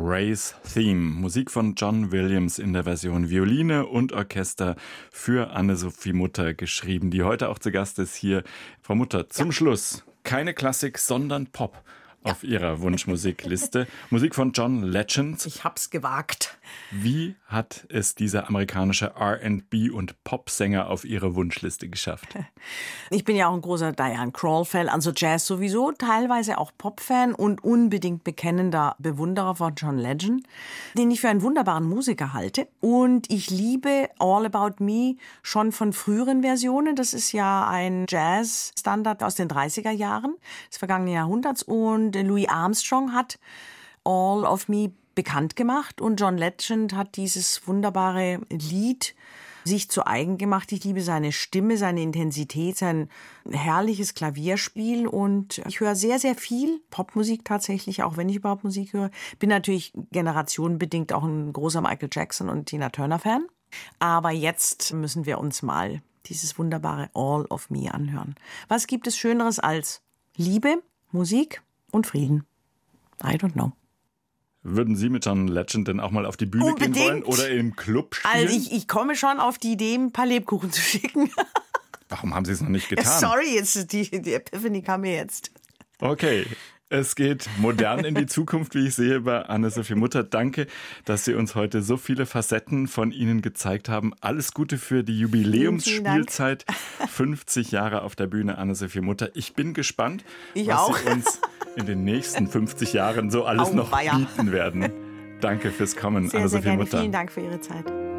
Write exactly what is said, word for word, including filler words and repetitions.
Ray's Theme. Musik von John Williams in der Version Violine und Orchester für Anne-Sophie Mutter geschrieben, die heute auch zu Gast ist hier. Frau Mutter, zum ja. Schluss keine Klassik, sondern Pop auf ja. Ihrer Wunschmusikliste. Musik von John Legend. Ich hab's gewagt. Wie hat es dieser amerikanische R and B- und Popsänger auf Ihre Wunschliste geschafft? Ich bin ja auch ein großer Diane Krall-Fan, also Jazz sowieso, teilweise auch Pop-Fan und unbedingt bekennender Bewunderer von John Legend, den ich für einen wunderbaren Musiker halte. Und ich liebe All About Me schon von früheren Versionen. Das ist ja ein Jazz-Standard aus den dreißiger Jahren des vergangenen Jahrhunderts. Und Louis Armstrong hat All of Me bekannt gemacht und John Legend hat dieses wunderbare Lied sich zu eigen gemacht. Ich liebe seine Stimme, seine Intensität, sein herrliches Klavierspiel und ich höre sehr, sehr viel Popmusik tatsächlich, auch wenn ich überhaupt Musik höre. Bin natürlich generationenbedingt auch ein großer Michael Jackson und Tina Turner Fan. Aber jetzt müssen wir uns mal dieses wunderbare All of Me anhören. Was gibt es Schöneres als Liebe, Musik und Frieden? I don't know. Würden Sie mit John Legend denn auch mal auf die Bühne Unbedingt. gehen wollen oder im Club spielen? Also ich, ich komme schon auf die Idee, ein paar Lebkuchen zu schicken. Warum haben Sie es noch nicht getan? Sorry, jetzt die, die Epiphany kam mir jetzt. Okay, es geht modern in die Zukunft, wie ich sehe, bei Anne-Sophie Mutter. Danke, dass Sie uns heute so viele Facetten von Ihnen gezeigt haben. Alles Gute für die Jubiläumsspielzeit. fünfzig Jahre auf der Bühne, Anne-Sophie Mutter. Ich bin gespannt, ich was auch. Sie uns in den nächsten fünfzig Jahren so alles Au, noch weia. bieten werden. Danke fürs Kommen, sehr, Anne-Sophie sehr gerne. Mutter. Vielen Dank für Ihre Zeit.